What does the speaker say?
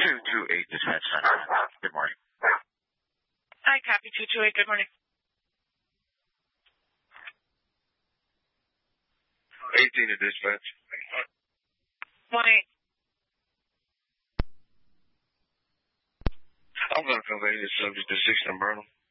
228 Dispatch Center. Good morning. Hi, copy 228. Good morning. 18 to dispatch. Morning. I'm going to convey this subject to 6 and Burnham.